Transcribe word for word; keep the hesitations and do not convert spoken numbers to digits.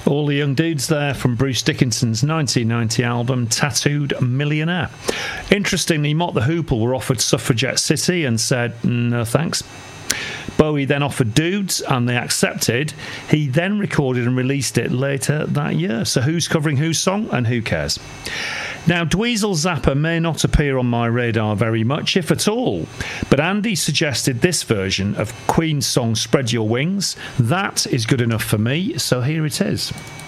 All the young dudes there from Bruce Dickinson's nineteen ninety album Tattooed Millionaire. Interestingly, Mott the Hoople were offered Suffragette City and said, no thanks. Bowie then offered Dudes and they accepted. He then recorded and released it later that year. So who's covering whose song and who cares? Now, Dweezil Zappa may not appear on my radar very much, if at all, but Andy suggested this version of Queen's song Spread Your Wings. That is good enough for me, so here it is.